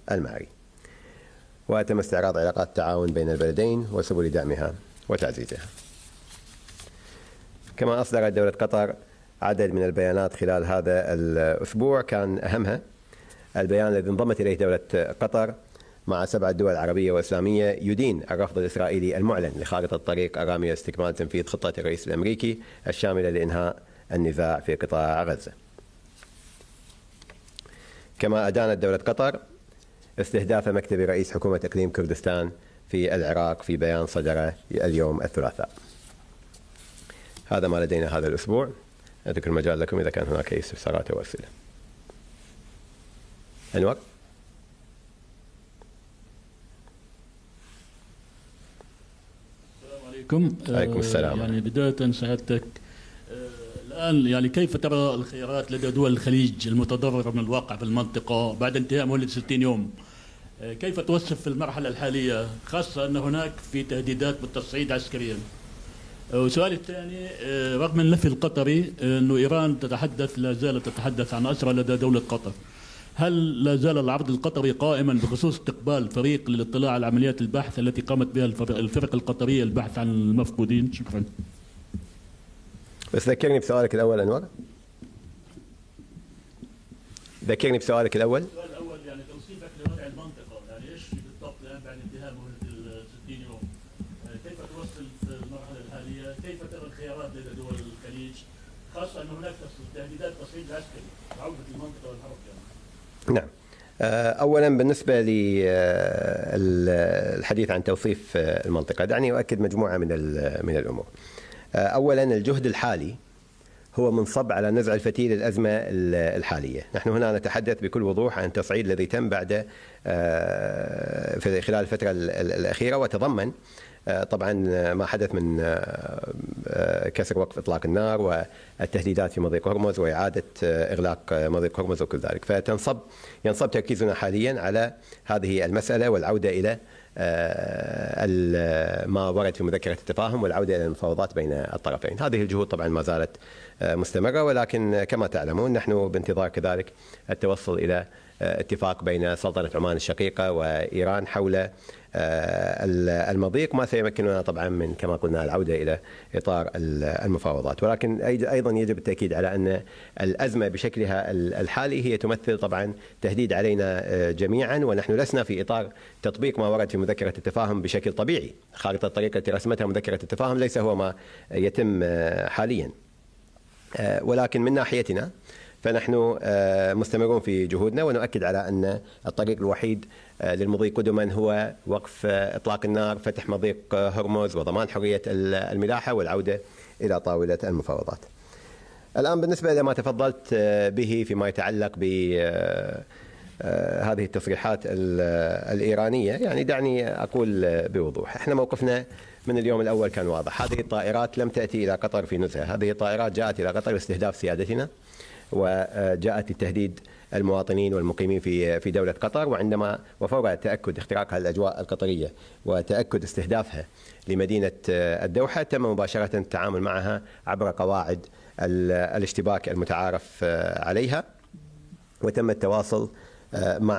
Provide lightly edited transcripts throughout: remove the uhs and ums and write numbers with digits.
المعري. وتم استعراض علاقات التعاون بين البلدين وسبل دعمها وتعزيزها. كما أصدرت دولة قطر عدد من البيانات خلال هذا الأسبوع، كان أهمها البيان الذي انضمت إليه دولة قطر مع 7 دول عربية وإسلامية يدين الرفض الإسرائيلي المعلن لخارطة الطريق الرامية لاستكمال تنفيذ خطة الرئيس الأمريكي الشاملة لإنهاء النزاع في قطاع غزة. كما أدانت دولة قطر استهداف مكتب رئيس حكومة إقليم كردستان في العراق في بيان صدر اليوم الثلاثاء. هذا ما لدينا هذا الأسبوع. أترك المجال لكم إذا كان هناك أي استفسارات أو أسئلة. أنور. عليكم السلام. يعني بداية سعادتك الآن يعني كيف ترى الخيارات لدى دول الخليج المتضررة من الواقع في المنطقة بعد انتهاء مهلة 60 يوم؟ كيف توصف في المرحلة الحالية، خاصة أن هناك في تهديدات بالتصعيد عسكريا؟ وسؤالي الثاني، رغم النفي القطري أنه إيران لا زالت تتحدث عن أسرى لدى دولة قطر، هل لا زال العرض القطري قائما بخصوص استقبال فريق للاطلاع على عمليات البحث التي قامت بها الفرق القطرية البحث عن المفقودين؟ شكرا. بس ذكرني بسؤالك الأول أنور. ذكرني بسؤالك الأول. السؤال الأول يعني توصيفك لوضع المنطقة، يعني إيش بالضبط الآن بعد انتهاء مهلة ال 60 يوم؟ كيف توصل في المرحلة الحالية؟ كيف ترى الخيارات لدى دول الخليج، خاصة أن هناك تهديدات تصعيد عسكري عودة المنطقة والحرب يعني. نعم. أولا بالنسبة للحديث عن توصيف المنطقة، دعني أؤكد مجموعة من الأمور. أولا الجهد الحالي هو منصب على نزع الفتيل الأزمة الحالية. نحن هنا نتحدث بكل وضوح عن التصعيد الذي تم بعد في خلال الفترة الأخيرة، وتضمن طبعا ما حدث من كسر وقف إطلاق النار والتهديدات في مضيق هرمز وإعادة إغلاق مضيق هرمز وكل ذلك. ينصب تركيزنا حاليا على هذه المسألة والعودة إلى ما ورد في مذكرة التفاهم والعودة إلى المفاوضات بين الطرفين. هذه الجهود طبعا ما زالت مستمرة، ولكن كما تعلمون نحن بانتظار كذلك التوصل إلى اتفاق بين سلطنة عمان الشقيقة وإيران حول المضيق، ما سيمكننا طبعا من كما قلنا العودة إلى إطار المفاوضات. ولكن أيضا يجب التأكيد على أن الأزمة بشكلها الحالي هي تمثل طبعا تهديد علينا جميعا، ونحن لسنا في إطار تطبيق ما ورد في مذكرة التفاهم بشكل طبيعي. خارطة الطريق التي رسمتها مذكرة التفاهم ليس هو ما يتم حاليا، ولكن من ناحيتنا فنحن مستمرون في جهودنا، ونؤكد على أن الطريق الوحيد للمضي قدما هو وقف إطلاق النار، فتح مضيق هرمز، وضمان حرية الملاحة والعودة إلى طاولة المفاوضات. الآن بالنسبة لما تفضلت به فيما يتعلق بهذه التصريحات الإيرانية، يعني دعني أقول بوضوح، احنا موقفنا من اليوم الأول كان واضح. هذه الطائرات لم تأتي إلى قطر في نزهة، هذه الطائرات جاءت إلى قطر لاستهداف سيادتنا، وجاءت لتهديد المواطنين والمقيمين في دولة قطر. وفور تأكد اختراقها الأجواء القطرية وتأكد استهدافها لمدينة الدوحة، تم مباشرة التعامل معها عبر قواعد الاشتباك المتعارف عليها، وتم التواصل مع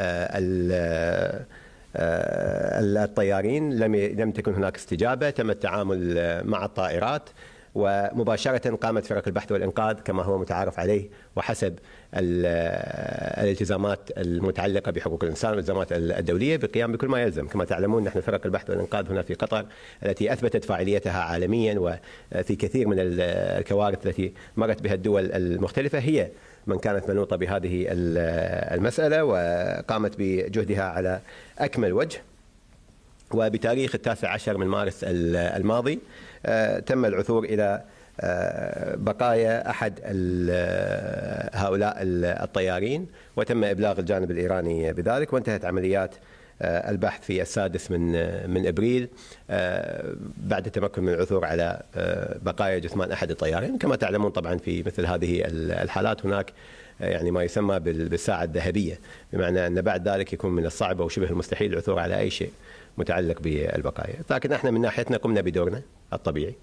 الطيارين. لم تكن هناك استجابة، تم التعامل مع الطائرات، ومباشرة قامت فرق البحث والإنقاذ كما هو متعارف عليه وحسب الالتزامات المتعلقة بحقوق الإنسان والالتزامات الدولية بالقيام بكل ما يلزم. كما تعلمون نحن فرق البحث والإنقاذ هنا في قطر التي أثبتت فاعليتها عالميا وفي كثير من الكوارث التي مرت بها الدول المختلفة، هي من كانت منوطة بهذه المسألة وقامت بجهدها على أكمل وجه. وبتاريخ 19 من مارس الماضي تم العثور إلى بقايا أحد هؤلاء الطيارين، وتم إبلاغ الجانب الإيراني بذلك، وانتهت عمليات البحث في 6 من إبريل بعد التمكن من العثور على بقايا جثمان أحد الطيارين. كما تعلمون طبعا في مثل هذه الحالات هناك يعني ما يسمى بالساعة الذهبية، بمعنى أن بعد ذلك يكون من الصعب أو شبه المستحيل العثور على أي شيء متعلق بالبقايا. لكن احنا من ناحيتنا قمنا بدورنا الطبيعي،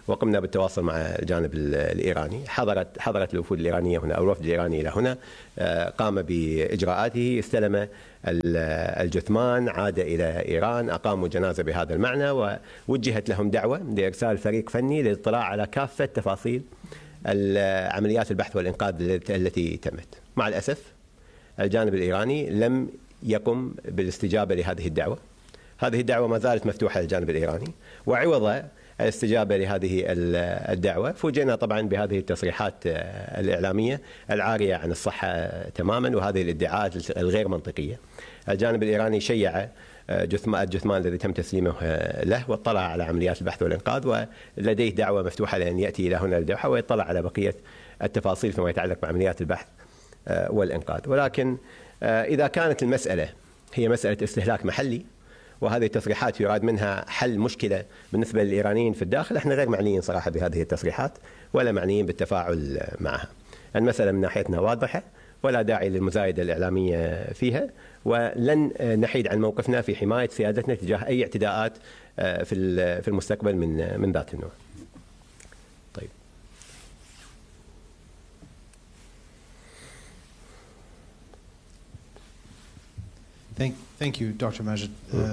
وقمنا بالتواصل مع الجانب الإيراني. حضرت الوفود الإيرانية هنا أو الوفد الإيراني إلى هنا، قام بإجراءاته، استلم الجثمان، عاد إلى إيران، أقاموا جنازة بهذا المعنى، ووجهت لهم دعوة لإرسال فريق فني للاطلاع على كافة تفاصيل عمليات البحث والإنقاذ التي تمت. مع الأسف الجانب الإيراني لم يقم بالاستجابة لهذه الدعوة. هذه الدعوة ما زالت مفتوحة للجانب الإيراني، وعوض الاستجابة لهذه الدعوة فوجئنا طبعا بهذه التصريحات الإعلامية العارية عن الصحة تماما، وهذه الادعاءات الغير منطقية. الجانب الإيراني شيع الجثمان الذي تم تسليمه له، واطلع على عمليات البحث والإنقاذ، ولديه دعوة مفتوحة لأن يأتي إلى هنا الدوحة ويطلع على بقية التفاصيل فيما يتعلق بعمليات البحث والإنقاذ. ولكن إذا كانت المسألة هي مسألة استهلاك محلي، وهذه التصريحات يراد منها حل مشكلة بالنسبة للإيرانيين في الداخل، احنا غير معنيين صراحة بهذه التصريحات ولا معنيين بالتفاعل معها. المسألة من ناحيتنا واضحة ولا داعي للمزايدة الإعلامية فيها، ولن نحيد عن موقفنا في حماية سيادتنا تجاه أي اعتداءات في المستقبل من ذات النوع. طيب. Thank you, Dr. Majid.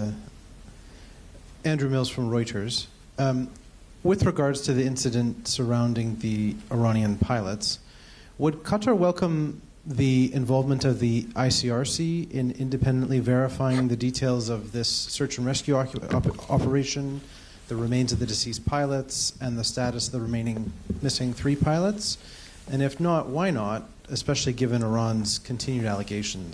Andrew Mills from Reuters. With regards to the incident surrounding the Iranian pilots, would Qatar welcome the involvement of the ICRC in independently verifying the details of this search and rescue operation, the remains of the deceased pilots, and the status of the remaining missing 3 pilots? And if not, why not, especially given Iran's continued allegations?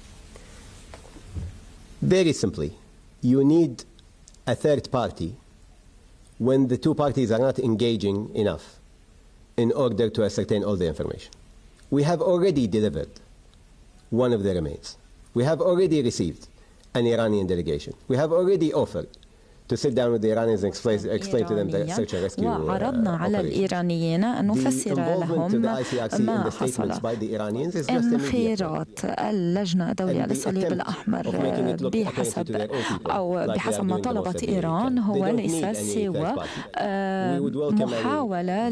Very simply, you need a third party when the 2 parties are not engaging enough in order to ascertain all the information. We have already delivered one of the remains. We have already received an Iranian delegation. We have already offered to sit down with the Iranians and explain to them the search and rescue وعرضنا على الإيرانيين أن نفسر لهم ما حصل. انخراط اللجنة الدولية للصليب الأحمر بحسب ما طلبت إيران هو ليس سوى محاولة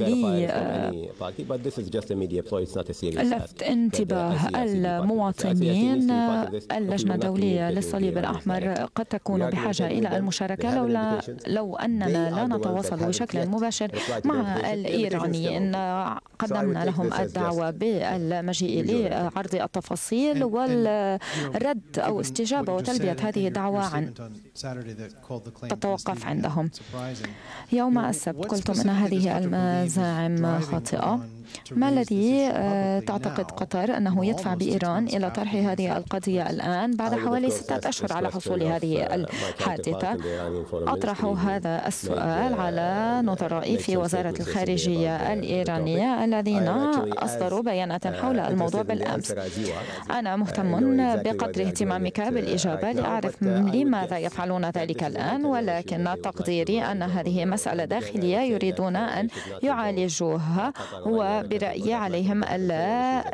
للفت انتباه المواطنين. اللجنة الدولية للصليب الأحمر قد تكون بحاجة إلى المشاركة لو أننا لا نتواصل بشكل مباشر مع الإيرانيين. قدمنا لهم الدعوة بالمجيء لعرض التفاصيل والرد أو استجابة وتلبية هذه الدعوة عن تتوقف عندهم. يوم السبت قلتم أن هذه المزاعم خاطئة. ما الذي تعتقد قطر أنه يدفع بإيران إلى طرح هذه القضية الآن بعد حوالي 6 أشهر على حصول هذه الحادثة؟ أطرح هذا السؤال على نظرائي في وزارة الخارجية الإيرانية الذين أصدروا بيانات حول الموضوع بالأمس. أنا مهتم بقدر اهتمامك بالإجابة لأعرف لماذا يفعلون ذلك الآن، ولكن تقديري أن هذه مسألة داخلية يريدون أن يعالجوها، وبرأيي عليهم ألا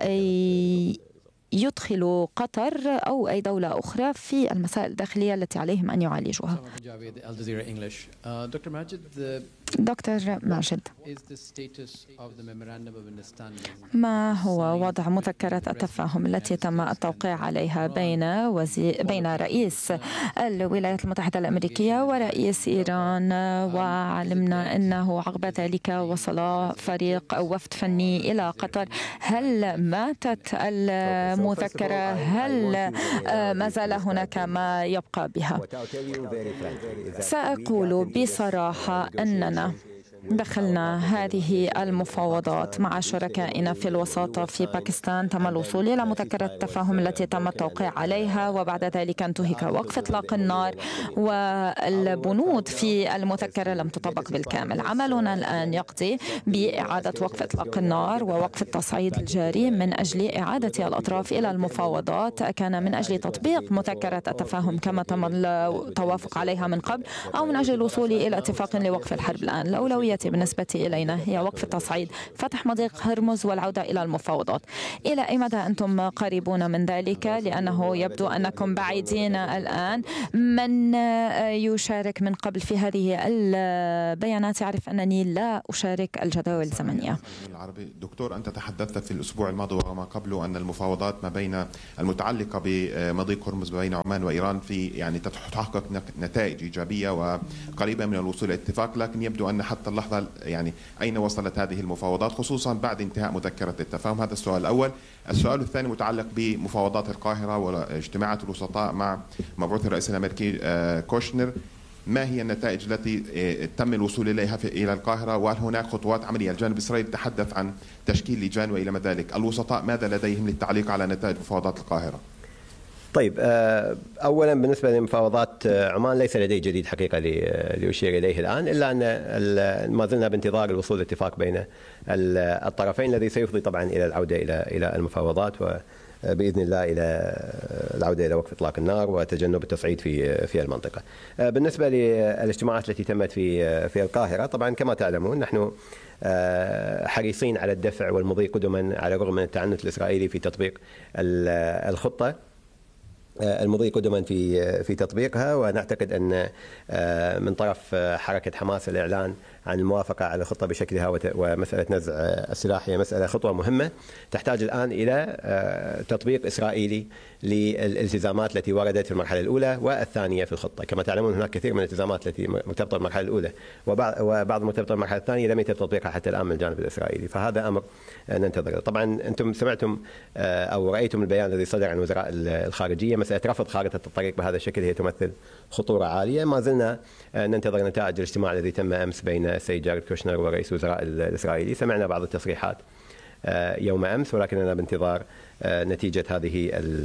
يدخلوا قطر أو أي دولة أخرى في المسائل الداخلية التي عليهم أن يعالجوها. دكتور ماجد، ما هو وضع مذكرة التفاهم التي تم التوقيع عليها بين رئيس الولايات المتحدة الأمريكية ورئيس إيران؟ وعلمنا أنه عقب ذلك وصل فريق أو وفد فني إلى قطر. هل ماتت المذكرة؟ هل ما زال هناك ما يبقى بها؟ سأقول بصراحة أننا دخلنا هذه المفاوضات مع شركائنا في الوساطة في باكستان. تم الوصول إلى مذكرة التفاهم التي تم التوقيع عليها، وبعد ذلك انتهك وقف إطلاق النار، والبنود في المذكرة لم تطبق بالكامل. عملنا الآن يقضي بإعادة وقف إطلاق النار ووقف التصعيد الجاري من أجل إعادة الأطراف إلى المفاوضات، كان من أجل تطبيق مذكرة التفاهم كما تم التوافق عليها من قبل، أو من أجل الوصول إلى اتفاق لوقف الحرب الآن. الأولوية الأولوية بالنسبة إلينا هي وقف التصعيد، فتح مضيق هرمز والعودة إلى المفاوضات. إلى أي مدى أنتم قريبون من ذلك؟ لأنه يبدو أنكم بعيدين الآن. من يشارك من قبل في هذه البيانات؟ يعرف أنني لا أشارك الجداول الزمنية. دكتور، أنت تحدثت في الأسبوع الماضي وما قبله أن المفاوضات ما بين المتعلقة بمضيق هرمز بين عمان وإيران في يعني تحقق نتائج إيجابية وقريبة من الوصول إلى اتفاق، لكن يبدو أن حتى اللحظة يعني أين وصلت هذه المفاوضات خصوصا بعد انتهاء مذكرة التفاهم؟ هذا السؤال الأول. السؤال الثاني متعلق بمفاوضات القاهرة واجتماعات الوسطاء مع مبعوث الرئيس الأمريكي كوشنر. ما هي النتائج التي تم الوصول إليها إلى القاهرة، وهل هناك خطوات عملية؟ الجانب الإسرائيلي تحدث عن تشكيل لجان وإلى ما ذلك. الوسطاء ماذا لديهم للتعليق على نتائج مفاوضات القاهرة؟ طيب، أولا بالنسبة لمفاوضات عمان ليس لدي جديد حقيقة لأشير إليه الآن، إلا أن ما زلنا بانتظار الوصول لاتفاق بين الطرفين الذي سيفضي طبعا إلى العودة إلى المفاوضات، وبإذن الله إلى العودة إلى وقف إطلاق النار وتجنب التصعيد في المنطقة. بالنسبة للاجتماعات التي تمت في القاهرة، طبعا كما تعلمون نحن حريصين على الدفع والمضي قدما على الرغم من التعنت الإسرائيلي في تطبيق الخطة، المضي قدما في تطبيقها. ونعتقد أن من طرف حركة حماس الإعلان عن الموافقة على الخطة بشكلها ومسألة نزع السلاح هي مسألة خطوة مهمة تحتاج الآن إلى تطبيق إسرائيلي للالتزامات التي وردت في المرحلة الأولى والثانية في الخطة. كما تعلمون هناك كثير من الالتزامات التي مرتبطة بالمرحلة الأولى وبعض مرتبطة بالمرحلة الثانية لم يتم تطبيقها حتى الآن من الجانب الإسرائيلي، فهذا أمر ننتظره. طبعا أنتم سمعتم أو رأيتم البيان الذي صدر عن وزراء الخارجية. مسألة رفض خارطة الطريق بهذا الشكل هي تمثل خطورة عالية. ما زلنا ننتظر نتائج الاجتماع الذي تم أمس بين السيد جارد كوشنر ورئيس الوزراء الإسرائيلي. سمعنا بعض التصريحات يوم أمس، ولكننا بانتظار نتيجة هذه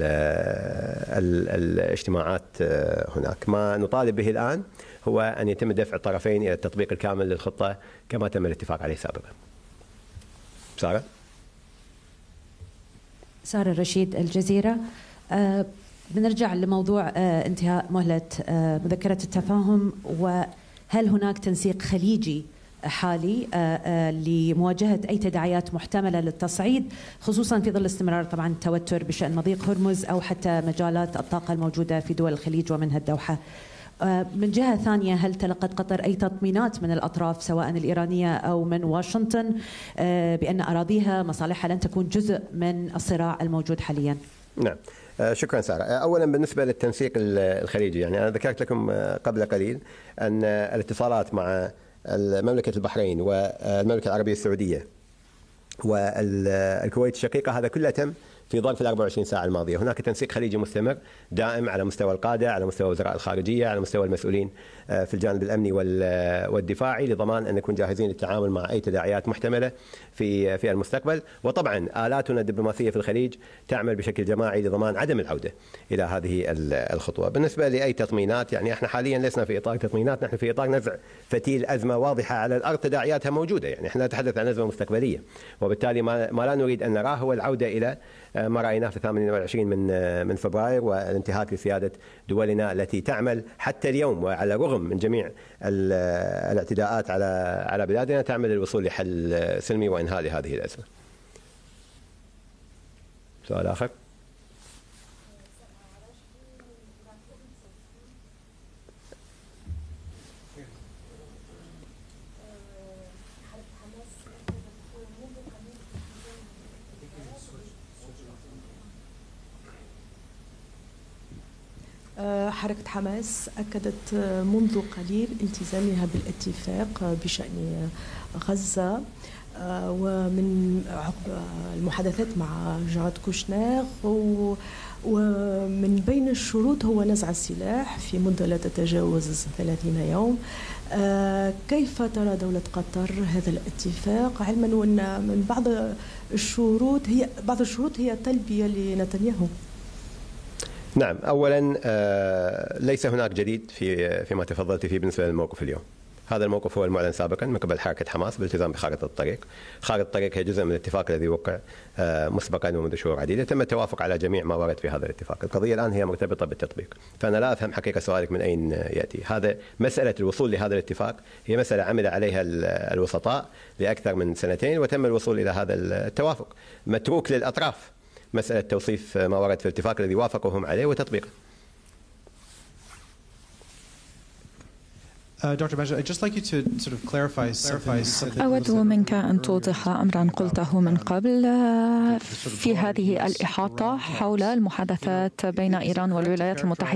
الاجتماعات هناك. ما نطالب به الآن هو أن يتم دفع الطرفين إلى التطبيق الكامل للخطة كما تم الاتفاق عليه سابقا. سارة رشيد، الجزيرة. بنرجع لموضوع انتهاء مهلة مذكرة التفاهم، وهل هناك تنسيق خليجي حالي لمواجهة أي تداعيات محتملة للتصعيد، خصوصا في ظل استمرار طبعا التوتر بشأن مضيق هرمز أو حتى مجالات الطاقة الموجودة في دول الخليج ومنها الدوحة؟ من جهة ثانية، هل تلقت قطر أي تطمينات من الأطراف سواء الإيرانية أو من واشنطن بأن أراضيها مصالحها لن تكون جزء من الصراع الموجود حاليا؟ نعم، شكرا سارة. أولا بالنسبة للتنسيق الخليجي، يعني أنا ذكرت لكم قبل قليل أن الاتصالات مع مملكة البحرين والمملكة العربية السعودية والكويت الشقيقة هذا كله تم في ظرف 24 ساعة الماضية. هناك تنسيق خليجي مستمر دائم على مستوى القادة، على مستوى وزراء الخارجية، على مستوى المسؤولين في الجانب الأمني والدفاعي، لضمان أن نكون جاهزين للتعامل مع أي تداعيات محتملة في المستقبل. وطبعا آلاتنا الدبلوماسية في الخليج تعمل بشكل جماعي لضمان عدم العودة إلى هذه الخطوة. بالنسبة لأي تطمينات، يعني احنا حاليا لسنا في إطار تطمينات، نحن في إطار نزع فتيل أزمة واضحة على الأرض تداعياتها موجودة. يعني احنا نتحدث عن أزمة مستقبلية، وبالتالي ما لا نريد أن نراه هو العودة إلى ما رأيناه في 28 من فبراير والانتهاك لسيادة دولنا التي تعمل حتى اليوم وعلى الرغم من جميع الاعتداءات على بلادنا تعمل للوصول لحل سلمي وإنهاء لهذه الأزمة. سؤال آخر؟ حركة حماس أكدت منذ قليل التزامها بالاتفاق بشأن غزة، ومن عقب المحادثات مع جارد كوشنر، ومن بين الشروط هو نزع السلاح في مدة لا تتجاوز 30 يوم. كيف ترى دولة قطر هذا الاتفاق، علما أن من بعض الشروط هي تلبية لنتنياهو؟ نعم، أولا ليس هناك جديد فيما تفضلت فيه بالنسبة للموقف اليوم. هذا الموقف هو المعلن سابقا من قبل حركة حماس بالالتزام بخارطة الطريق. خارطة الطريق هي جزء من الاتفاق الذي وقع مسبقا ومنذ شهور عديدة. تم التوافق على جميع ما ورد في هذا الاتفاق. القضية الآن هي مرتبطة بالتطبيق. فأنا لا أفهم حقيقة سؤالك من أين يأتي. هذا مسألة الوصول لهذا الاتفاق هي مسألة عمل عليها الوسطاء لأكثر من سنتين وتم الوصول إلى هذا التوافق. متروك للأطراف مسألة توصيف ما ورد في الاتفاق الذي وافقهم عليه وتطبيقه. Dr. Majid, I'd just like you to sort of clarify something. أود منك أن توضح أمرا قلته من قبل في هذه الإحاطة حول المحادثات بين إيران والولايات المتحدة